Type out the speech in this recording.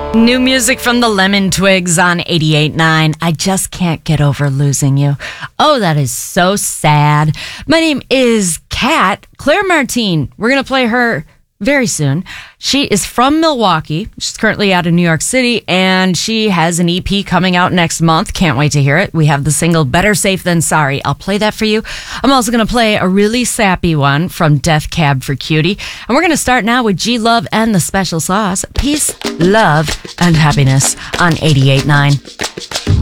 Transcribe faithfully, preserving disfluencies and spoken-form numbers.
New music from the Lemon Twigs on eighty-eight point nine. I just can't get over losing you. Oh, that is so sad. My name is Kat Claire Martine. We're going to play her very soon. She is from Milwaukee. She's currently out of New York City, and she has an E P coming out next month. Can't wait to hear it. We have the single Better Safe Than Sorry. I'll play that for you. I'm also going to play a really sappy one from Death Cab for Cutie. And we're going to start now with G Love and the Special Sauce. Peace, love, and happiness on eighty-eight point nine.